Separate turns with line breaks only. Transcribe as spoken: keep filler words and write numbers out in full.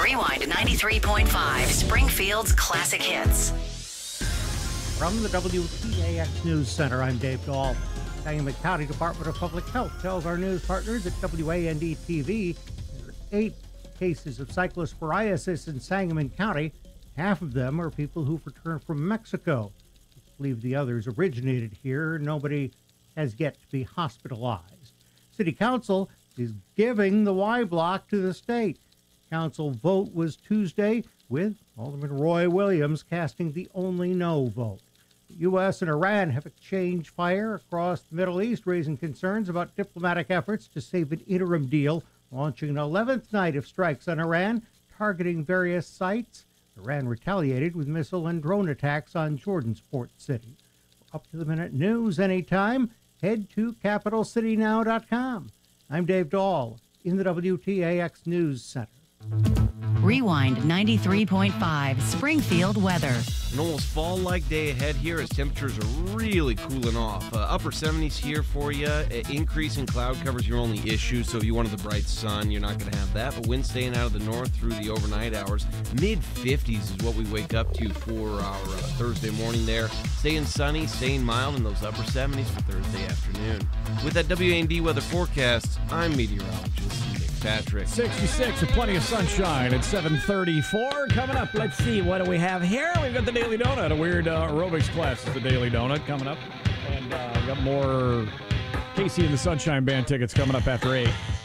Rewind ninety-three point five, Springfield's classic hits.
From the W T A X News Center, I'm Dave Dahl. Sangamon County Department of Public Health tells our news partners at W A N D T V there are eight cases of cyclosporiasis in Sangamon County. Half of them are people who've returned from Mexico. I believe the others originated here. Nobody has yet to be hospitalized. City Council is giving the Y block to the state. Council vote was Tuesday, with Alderman Roy Williams casting the only no vote. The U S and Iran have exchanged fire across the Middle East, raising concerns about diplomatic efforts to save an interim deal, launching an eleventh night of strikes on Iran, targeting various sites. Iran retaliated with missile and drone attacks on Jordan's port city. For up-to-the-minute news anytime, head to capital city now dot com. I'm Dave Dahl in the W T A X News Center.
Rewind ninety-three point five, Springfield weather.
An almost fall-like day ahead here as temperatures are really cooling off. Uh, upper seventies here for you. Uh, increase in cloud cover is your only issue, so if you wanted the bright sun, you're not going to have that. But wind staying out of the north through the overnight hours. mid fifties is what we wake up to for our uh, Thursday morning there. Staying sunny, staying mild in those upper seventies for Thursday afternoon. With that W A N D weather forecast, I'm meteorologist Nick Patrick.
sixty-six with plenty of sunshine at seven thirty-four. Coming up, let's see, what do we have here? We've got the Daily Donut, a weird uh, aerobics class is the Daily Donut coming up. And uh, we got more Casey and the Sunshine Band tickets coming up after eight.